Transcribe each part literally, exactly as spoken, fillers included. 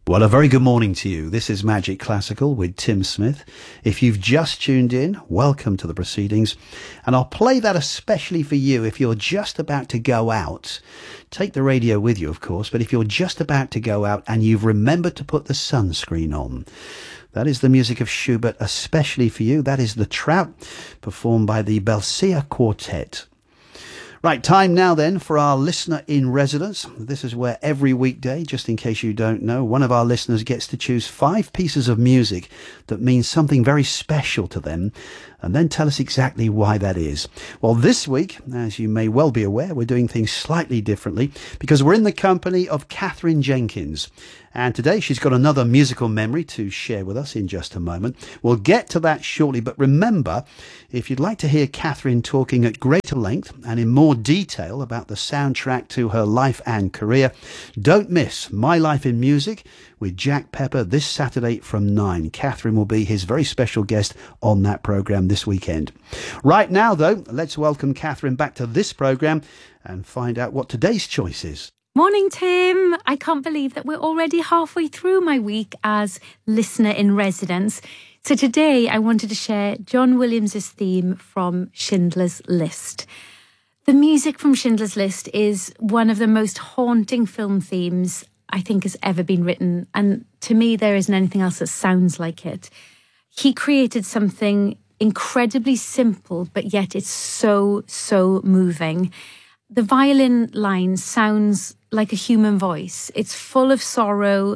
Well, a very good morning to you. This is Magic Classical with Tim Smith. If you've just tuned in, welcome to the proceedings. And I'll play that especially for you if you're just about to go out. Take the radio with you, of course, but if you're just about to go out and you've remembered to put the sunscreen on. That is the music of Schubert, especially for you. That is The Trout, performed by the Belcia Quartet. Right, time now then for our listener in residence. This is where every weekday, just in case you don't know, one of our listeners gets to choose five pieces of music that means something very special to them and then tell us exactly why that is. Well, this week, as you may well be aware, we're doing things slightly differently because we're in the company of Katherine Jenkins. And today she's got another musical memory to share with us in just a moment. We'll get to that shortly, but remember, if you'd like to hear Katherine talking at greater length and in more detail about the soundtrack to her life and career, don't miss My Life in Music with Jack Pepper this Saturday from nine. Katherine will be his very special guest on that programme this weekend. Right now, though, let's welcome Katherine back to this programme and find out what today's choice is. Morning, Tim. I can't believe that we're already halfway through my week as listener in residence. So today I wanted to share John Williams' theme from Schindler's List. The music from Schindler's List is one of the most haunting film themes I think has ever been written. And to me, there isn't anything else that sounds like it. He created something incredibly simple, but yet it's so, so moving. The violin line sounds like a human voice. It's full of sorrow,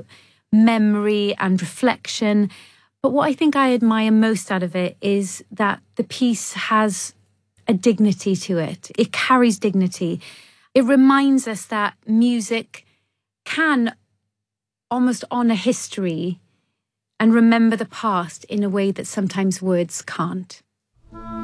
memory and reflection. But what I think I admire most out of it is that the piece has a dignity to it. It carries dignity. It reminds us that music can almost honour history and remember the past in a way that sometimes words can't.